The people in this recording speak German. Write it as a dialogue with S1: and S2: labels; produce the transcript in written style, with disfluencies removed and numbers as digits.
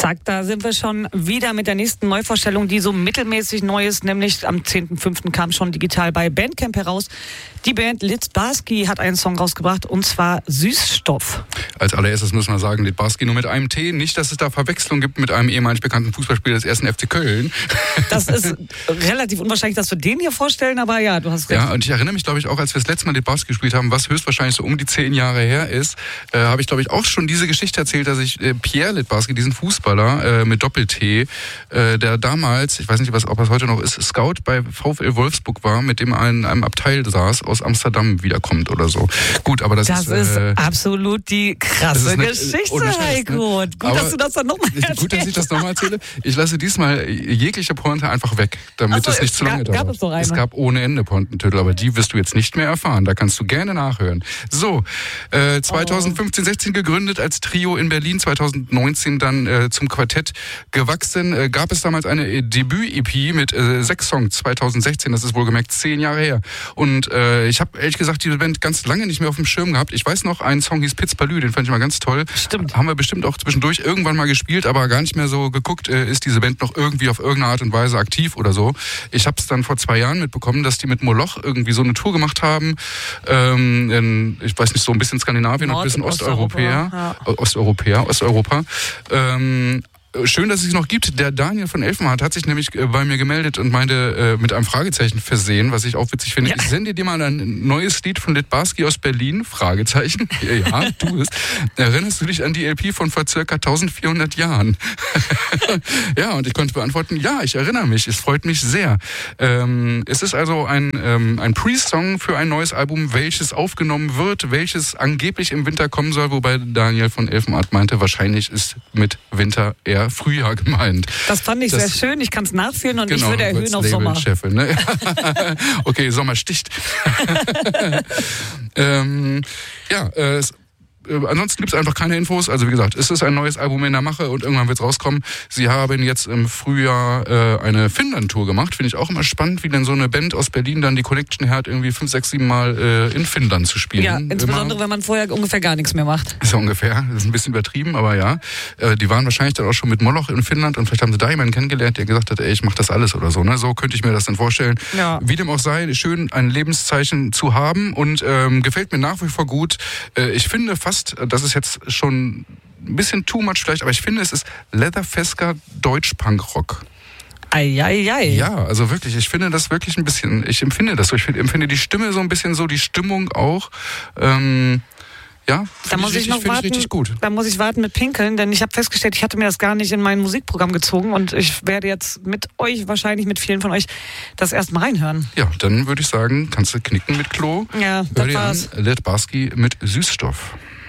S1: Zack, da sind wir schon wieder mit der nächsten Neuvorstellung, die so mittelmäßig neu ist, nämlich am 10.05. kam schon digital bei Bandcamp heraus. Die Band Litbarski hat einen Song rausgebracht, und zwar Süßstoff.
S2: Als allererstes müssen wir sagen, Litbarski nur mit einem T. Nicht, dass es da Verwechslung gibt mit einem ehemals bekannten Fußballspieler des 1. FC Köln.
S1: Das ist relativ unwahrscheinlich, dass wir den hier vorstellen, aber ja, du hast recht.
S2: Ja, und ich erinnere mich, glaube ich, auch, als wir das letzte Mal Litbarski gespielt haben, was höchstwahrscheinlich so um die 10 Jahre her ist, habe ich, glaube ich, auch schon diese Geschichte erzählt, dass ich Pierre Litbarski, diesen Fußballer mit Doppel-T, der damals, ich weiß nicht, ob er heute noch ist, Scout bei VfL Wolfsburg war, mit dem in einem Abteil saß, aus Amsterdam wiederkommt oder so. Gut, aber das ist
S1: absolut die krasse Geschichte, Heiko. Gut, dass du das dann nochmal erzählst.
S2: Gut, dass ich das nochmal erzähle. Ich lasse diesmal jegliche Pointe einfach weg, damit es nicht zu lange dauert. Es gab ohne Ende Pointentitel, aber die wirst du jetzt nicht mehr erfahren. Da kannst du gerne nachhören. So, 2015, 16 gegründet als Trio in Berlin, 2019 dann zum Quartett gewachsen. Gab es damals eine Debüt-EP mit 6 Songs, 2016, das ist wohlgemerkt 10 Jahre her. Und ich habe ehrlich gesagt diese Band ganz lange nicht mehr auf dem Schirm gehabt. Ich weiß noch, ein Song hieß Pitzbalü, den fand ich mal ganz toll.
S1: Stimmt.
S2: Haben wir bestimmt auch zwischendurch irgendwann mal gespielt, aber gar nicht mehr so geguckt, ist diese Band noch irgendwie auf irgendeine Art und Weise aktiv oder so. Ich habe es dann vor 2 Jahren mitbekommen, dass die mit Moloch irgendwie so eine Tour gemacht haben. Ich weiß nicht, so ein bisschen Skandinavien und ein bisschen Osteuropa. Schön, dass es sie noch gibt. Der Daniel von Elfenhardt hat sich nämlich bei mir gemeldet und meinte, mit einem Fragezeichen versehen, was ich auch witzig finde. Ja. Ich sende dir mal ein neues Lied von Litbarski aus Berlin, Fragezeichen. Ja, tu es. Erinnerst du dich an die LP von vor circa 1400 Jahren? Ja, und ich konnte beantworten, ja, ich erinnere mich. Es freut mich sehr. Es ist also ein Pre-Song für ein neues Album, welches aufgenommen wird, welches angeblich im Winter kommen soll, wobei Daniel von Elfenhardt meinte, wahrscheinlich ist mit Winter eher Frühjahr gemeint.
S1: Das fand ich sehr schön. Ich kann es nachführen und ich würde erhöhen auf Sommer.
S2: Ne? Okay, Sommer sticht. Ansonsten gibt es einfach keine Infos. Also wie gesagt, es ist ein neues Album in der Mache und irgendwann wird es rauskommen. Sie haben jetzt im Frühjahr eine Finnland-Tour gemacht. Finde ich auch immer spannend, wie denn so eine Band aus Berlin dann die Connection hat, irgendwie 5, 6, 7 Mal in Finnland zu spielen.
S1: Ja, insbesondere wenn man vorher ungefähr gar nichts mehr macht.
S2: Ist ja ungefähr. Das ist ein bisschen übertrieben, aber ja. Die waren wahrscheinlich dann auch schon mit Moloch in Finnland und vielleicht haben sie da jemanden kennengelernt, der gesagt hat, ey, ich mach das alles oder so. Ne? So könnte ich mir das dann vorstellen. Ja. Wie dem auch sei, schön ein Lebenszeichen zu haben und gefällt mir nach wie vor gut. Ich finde fast, das ist jetzt schon ein bisschen too much vielleicht, aber ich finde, es ist Leatherfesker Deutsch-Punk-Rock.
S1: Eieiei.
S2: Ja, also wirklich, ich finde das wirklich ein bisschen, ich empfinde das so, ich empfinde die Stimme so ein bisschen so, die Stimmung auch, ja,
S1: da muss ich noch warten.
S2: Richtig gut.
S1: Da muss ich warten mit Pinkeln, denn ich habe festgestellt, ich hatte mir das gar nicht in mein Musikprogramm gezogen und ich werde jetzt mit euch, wahrscheinlich mit vielen von euch, das erstmal reinhören.
S2: Ja, dann würde ich sagen, kannst du knicken mit Klo.
S1: Ja, das war's.
S2: Litbarski mit Süßstoff.